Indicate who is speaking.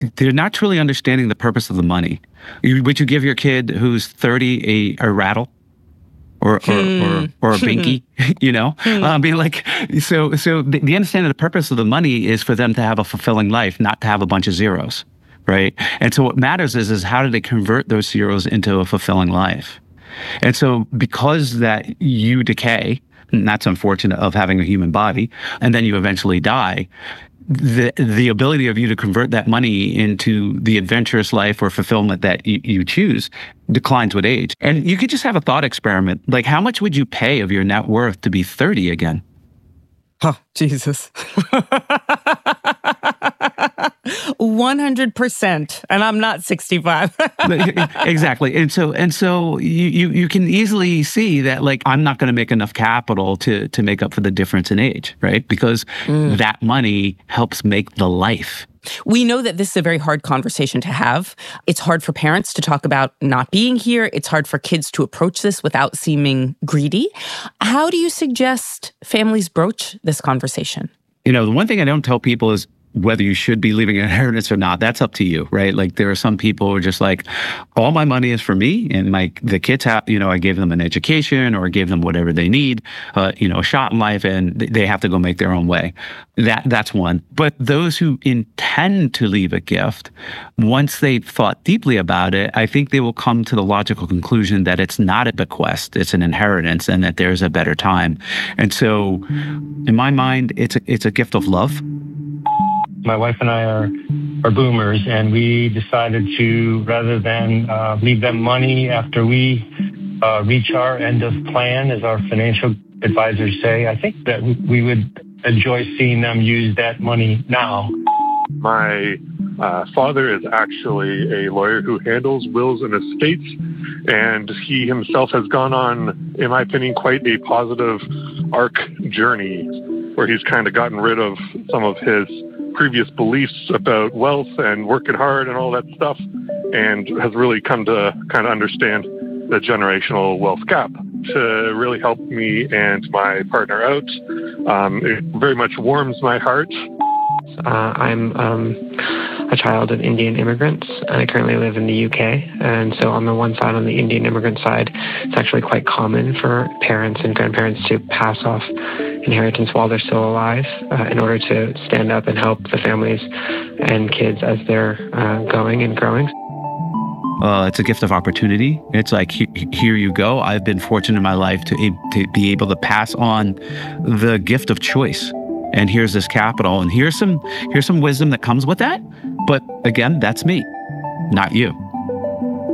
Speaker 1: they're not truly understanding the purpose of the money. Would you give your kid who's 30 a rattle? Or a binky, you know? I mean, like, so the understanding of the purpose of the money is for them to have a fulfilling life, not to have a bunch of zeros, right? And so what matters is how do they convert those zeros into a fulfilling life? And so because that you decay, and that's unfortunate of having a human body, and then you eventually die, the ability of you to convert that money into the adventurous life or fulfillment that you choose declines with age. And you could just have a thought experiment. Like, how much would you pay of your net worth to be 30 again?
Speaker 2: Oh, Jesus. 100%. And I'm not 65.
Speaker 1: Exactly. And so you can easily see that, like, I'm not going to make enough capital to make up for the difference in age, right? Because that money helps make the life.
Speaker 2: We know that this is a very hard conversation to have. It's hard for parents to talk about not being here. It's hard for kids to approach this without seeming greedy. How do you suggest families broach this conversation?
Speaker 1: You know, the one thing I don't tell people is whether you should be leaving an inheritance or not. That's up to you, right? Like, there are some people who are just like, all my money is for me, and the kids have, I gave them an education or gave them whatever they need, a shot in life, and they have to go make their own way. That's one. But those who intend to leave a gift, once they've thought deeply about it, I think they will come to the logical conclusion that it's not a bequest, it's an inheritance, and that there's a better time. And so, in my mind, it's a gift of love.
Speaker 3: My wife and I are boomers, and we decided to, rather than leave them money after we reach our end of plan, as our financial advisors say, I think that we would enjoy seeing them use that money now.
Speaker 4: My father is actually a lawyer who handles wills and estates, and he himself has gone on, in my opinion, quite a positive arc journey where he's kind of gotten rid of some of his previous beliefs about wealth and working hard and all that stuff, and has really come to kind of understand the generational wealth gap to really help me and my partner out. It very much warms my heart.
Speaker 5: I'm a child of Indian immigrants, and I currently live in the UK. And so on the one side, on the Indian immigrant side, it's actually quite common for parents and grandparents to pass off inheritance while they're still alive in order to stand up and help the families and kids as they're going and growing.
Speaker 1: It's a gift of opportunity. It's like, here you go. I've been fortunate in my life to be able to pass on the gift of choice. And here's this capital, and here's some wisdom that comes with that. But again, that's me, not you.